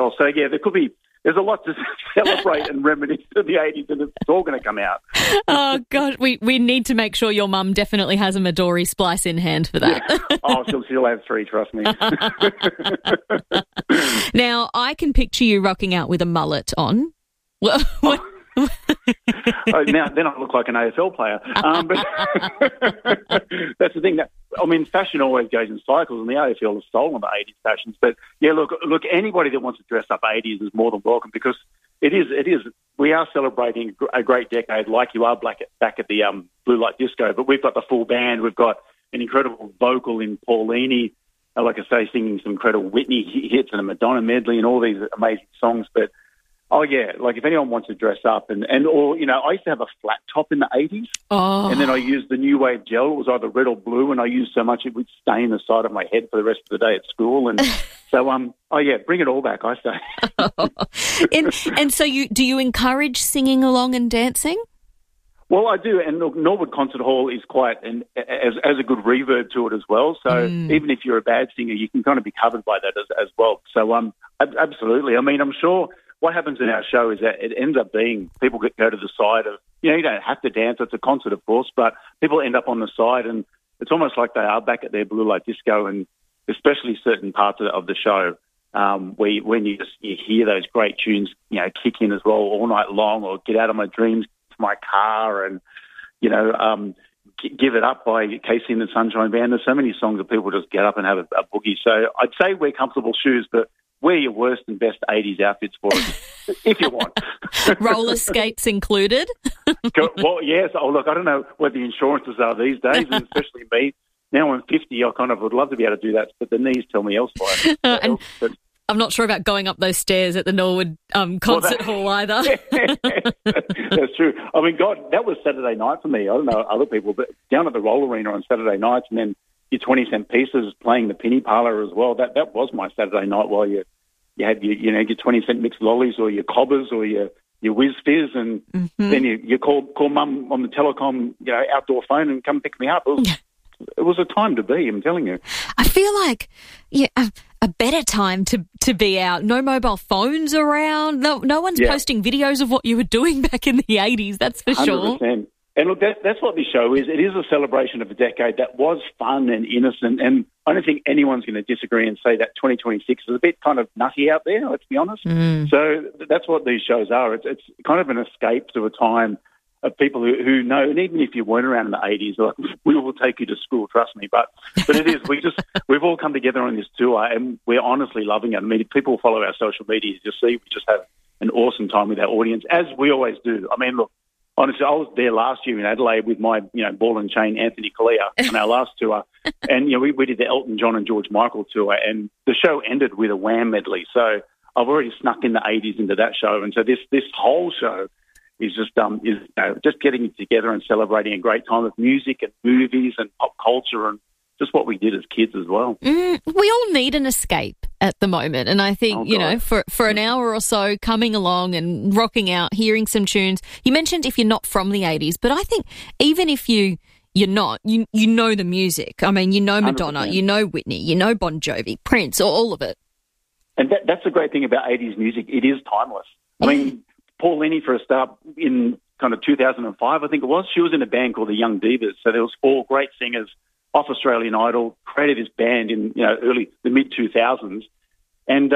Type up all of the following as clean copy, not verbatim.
well. So, yeah, there's a lot to celebrate and reminisce of the 80s, and it's all going to come out. Oh, gosh, we need to make sure your mum definitely has a Midori splice in hand for that. Yeah. Oh, she'll have 3, trust me. Now, I can picture you rocking out with a mullet on. What? Now, then I look like an AFL player. But that's the thing. Fashion always goes in cycles, and the AFL has stolen the 80s fashions. But, yeah, look, anybody that wants to dress up 80s is more than welcome, because it is. We are celebrating a great decade, like you are back at the Blue Light Disco, but we've got the full band. We've got an incredible vocal in Paulini, like I say, singing some incredible Whitney hits and a Madonna medley and all these amazing songs. But oh, yeah, like if anyone wants to dress up or, I used to have a flat top in the 80s. Oh. And then I used the New Wave gel. It was either red or blue, and I used so much it would stain the side of my head for the rest of the day at school. And so, bring it all back, I say. And so do you encourage singing along and dancing? Well, I do, and look, Norwood Concert Hall is quite as a good reverb to it as well. So even if you're a bad singer, you can kind of be covered by that as well. So absolutely. I mean, I'm sure what happens in our show is that it ends up being people go to the side of, you don't have to dance. It's a concert, of course, but people end up on the side, and it's almost like they are back at their Blue Light Disco, and especially certain parts of the show when you hear those great tunes, kick in as well all night long, or Get Out of My Dreams, My Car, and Give It Up by Casey and the Sunshine Band. There's so many songs that people just get up and have a boogie. So I'd say wear comfortable shoes, but wear your worst and best 80s outfits for us, if you want. Roller skates included? Well, yes. Oh, look, I don't know what the insurances are these days, and especially me. Now I'm 50, I kind of would love to be able to do that, but the knees tell me elsewhere. I'm not sure about going up those stairs at the Norwood Concert Hall either. That's true. I mean, God, that was Saturday night for me. I don't know other people, but down at the Roll Arena on Saturday nights, and then your 20-cent pieces playing the penny parlour as well. That was my Saturday night, while you had your 20-cent mixed lollies or your cobbers or your Whiz Fizz, and then you call Mum on the telecom, outdoor phone, and come pick me up. It was a time to be, I'm telling you. I feel like a better time to be out. No mobile phones around. No one's posting videos of what you were doing back in the 80s, that's for 100%. Sure. And look, that's what this show is. It is a celebration of a decade that was fun and innocent, and I don't think anyone's going to disagree and say that 2026 is a bit kind of nutty out there, let's be honest. So that's what these shows are. It's kind of an escape to a time of people who know, and even if you weren't around in the 80s, like, we will take you to school, trust me. But it is, we've all come together on this tour, and we're honestly loving it. I mean, if people follow our social media, you see we just have an awesome time with our audience, as we always do. I mean, look, honestly, I was there last year in Adelaide with my, ball and chain Anthony Collier on our last tour, and we did the Elton John and George Michael tour, and the show ended with a Wham medley. So I've already snuck in the 80s into that show, and so this whole show is just getting together and celebrating a great time of music and movies and pop culture and just what we did as kids as well. We all need an escape at the moment, and I think, for an hour or so, coming along and rocking out, hearing some tunes. You mentioned if you're not from the 80s, but I think even if you're not, you know the music. I mean, Madonna, 100%. Whitney, Bon Jovi, Prince, all of it. And that's the great thing about 80s music. It is timeless. I mean, Paulini, for a start, in kind of 2005, I think it was, she was in a band called the Young Divas. So there was 4 great singers off Australian Idol, created this band in the mid-2000s. And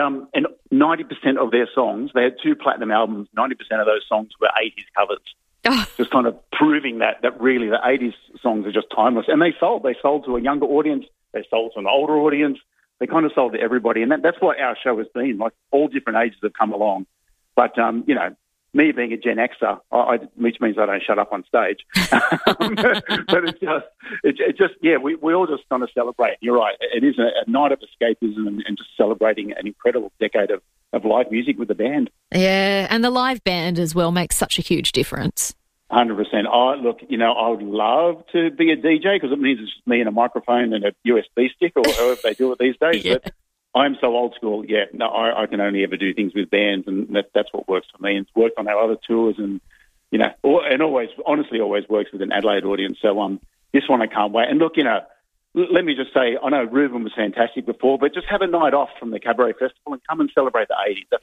90% of their songs, they had 2 platinum albums, 90% of those songs were 80s covers. Oh. Just kind of proving that really the 80s songs are just timeless. And they sold to a younger audience, they sold to an older audience, they kind of sold to everybody. And that's what our show has been, like all different ages have come along. But, me being a Gen Xer, which means I don't shut up on stage. But it's just, we all just kind of celebrate. You're right. It is a night of escapism and just celebrating an incredible decade of live music with the band. Yeah, and the live band as well makes such a huge difference. 100%. I would love to be a DJ because it means it's just me and a microphone and a USB stick or however they do it these days. Yeah. But I'm so old school. Yeah, no, I can only ever do things with bands, and that's what works for me. And it's worked on our other tours, and always works with an Adelaide audience. So this one I can't wait. And look, let me just say, I know Reuben was fantastic before, but just have a night off from the Cabaret Festival and come and celebrate the 80s. That's